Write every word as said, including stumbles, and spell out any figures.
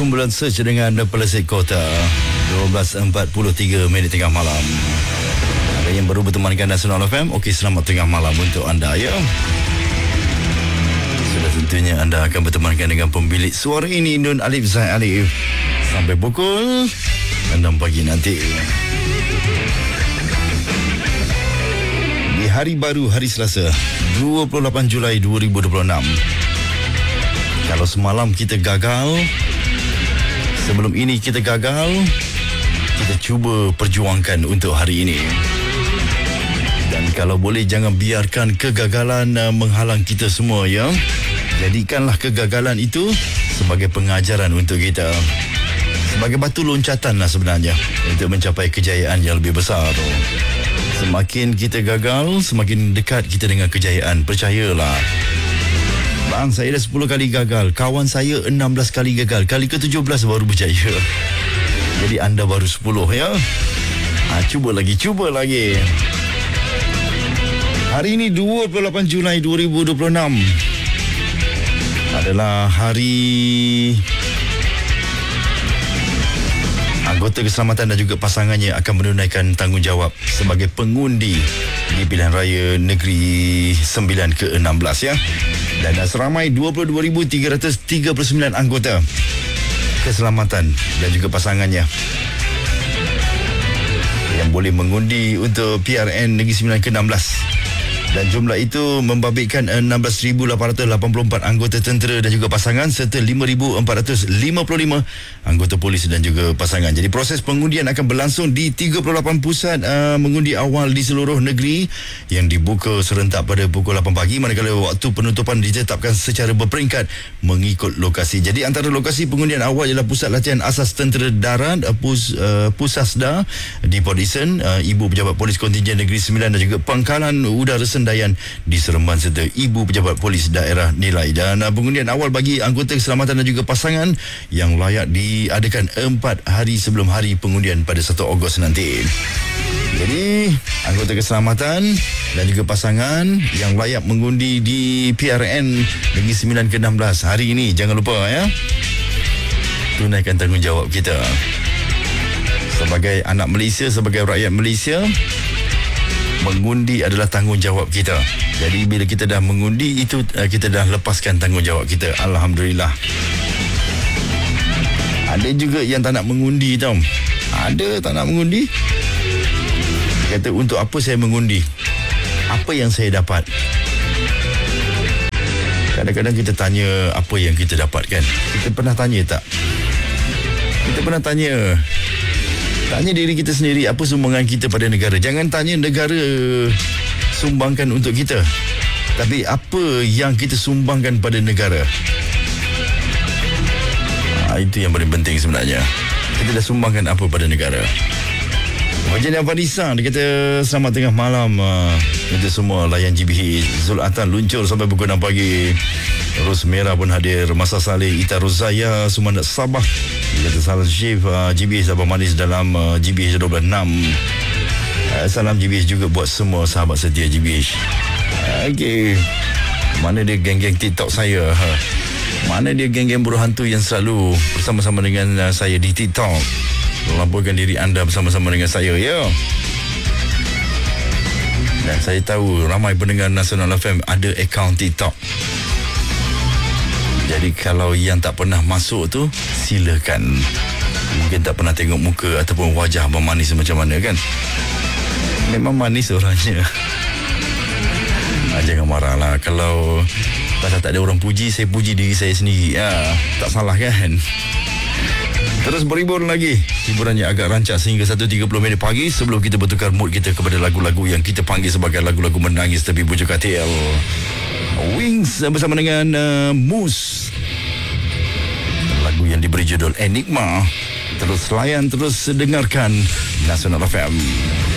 kumpulan search dengan Pelesik Kota. dua belas empat puluh tiga minit tengah malam. Ada yang baru bertemankan Nasional F M. Okey, selamat tengah malam untuk anda ya. Sudah tentunya anda akan bertemankan dengan pemilik suara ini, Nun Alif Zaid Alif, sampai pukul enam pagi nanti. Di hari baru, hari Selasa, dua puluh lapan Julai dua ribu dua puluh enam. Kalau semalam kita gagal, sebelum ini kita gagal, kita cuba perjuangkan untuk hari ini. Dan kalau boleh, jangan biarkan kegagalan uh, menghalang kita semua ya. Jadikanlah kegagalan itu sebagai pengajaran untuk kita, sebagai batu loncatan lah sebenarnya untuk mencapai kejayaan yang lebih besar. Semakin kita gagal, semakin dekat kita dengan kejayaan. Percayalah. Bang, saya dah sepuluh kali gagal. Kawan saya enam belas kali gagal. Kali ke tujuh belas baru berjaya. Jadi anda baru sepuluh ya. Ha, cuba lagi, cuba lagi. Hari ini dua puluh lapan Julai dua ribu dua puluh enam adalah hari anggota keselamatan dan juga pasangannya akan menunaikan tanggungjawab sebagai pengundi di pilihan raya negeri sembilan ke enam belas ya. Dan seramai dua puluh dua ribu tiga ratus tiga puluh sembilan anggota keselamatan dan juga pasangannya yang boleh mengundi untuk P R N Negeri sembilan ke enam belas. Dan jumlah itu membabitkan enam belas ribu lapan ratus lapan puluh empat anggota tentera dan juga pasangan serta lima ribu empat ratus lima puluh lima anggota polis dan juga pasangan. Jadi proses pengundian akan berlangsung di tiga puluh lapan pusat uh, mengundi awal di seluruh negeri yang dibuka serentak pada pukul lapan pagi, manakala waktu penutupan ditetapkan secara berperingkat mengikut lokasi. Jadi antara lokasi pengundian awal ialah Pusat Latihan Asas Tentera Darat Pus, uh, Pusasda di Port Dickson, uh, Ibu Pejabat Polis Kontingen Negeri sembilan dan juga Pangkalan Udara Sendayan di Seremban serta Ibu Pejabat Polis Daerah Nilai. Dan uh, pengundian awal bagi anggota keselamatan dan juga pasangan yang layak diadakan empat hari sebelum hari pengundian pada satu Ogos nanti. Jadi anggota keselamatan dan juga pasangan yang layak mengundi di P R N Negeri sembilan ke enam belas hari ini, jangan lupa ya, tunaikan tanggungjawab kita sebagai anak Malaysia, sebagai rakyat Malaysia. Mengundi adalah tanggungjawab kita. Jadi bila kita dah mengundi itu, kita dah lepaskan tanggungjawab kita. Alhamdulillah. Ada juga yang tak nak mengundi tau. Ada tak nak mengundi. Dia kata, untuk apa saya mengundi? Apa yang saya dapat? Kadang-kadang kita tanya apa yang kita dapatkan. Kita pernah tanya tak? Kita pernah tanya Tanya diri kita sendiri, apa sumbangan kita pada negara. Jangan tanya negara sumbangkan untuk kita, tapi apa yang kita sumbangkan pada negara. Ha, itu yang paling penting sebenarnya. Kita dah sumbangkan apa pada negara. Wajan yang Vanessa, dia kata selamat tengah malam uh, untuk semua layan G B H. Zul Atan luncur sampai pukul enam pagi. Ros Merah pun hadir. Masa Saleh, Ita Rozaya, Sumandat Sabah. Dia kata salam Syif uh, G B H Sabah Manis dalam uh, G B H dua puluh enam. uh, Salam G B H juga buat semua sahabat setia G B H. uh, Okey, mana dia geng-geng TikTok saya? Ha? Mana dia geng-geng buruh hantu yang selalu bersama-sama dengan uh, saya di TikTok? Lampaukan diri anda bersama-sama dengan saya ya. Dan saya tahu ramai pendengar Nasional F M ada akaun TikTok. Jadi kalau yang tak pernah masuk tu, silakan. Mungkin tak pernah tengok muka ataupun wajah abang manis macam mana kan. Memang manis orangnya. Ha, jangan marahlah. Kalau pasal tak ada orang puji, saya puji diri saya sendiri. Ya, tak salah kan. Terus berhibur lagi. Hiburannya agak rancak sehingga satu tiga puluh minit pagi sebelum kita bertukar mood kita kepada lagu-lagu yang kita panggil sebagai lagu-lagu menangis tepi bujuk katil. Wings bersama dengan uh, Mus. Lagu yang diberi judul Enigma. Terus layan, terus dengarkan Nasional F M.